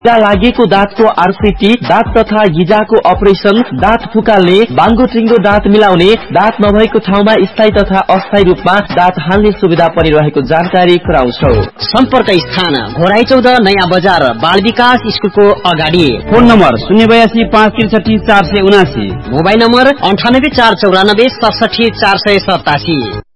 लागेको दाँतको आरसीटी, दाँत तथा गिजाको अपरेसन, दाँत फुकाल्ने, बाङ्गो टिङ्गो दाँत मिलाउने, दाँत नभएको ठाउँमा स्थायी तथा अस्थायी रूपमा दाँत हाल्ने सुविधा पनि रहेको जानकारी गराउँछौ। सम्पर्क स्थान घोराई 14 नयाँ बजार बाल विकास स्कुलको अगाडि। Phone number 082 563 479, mobile number 98 494 67 487।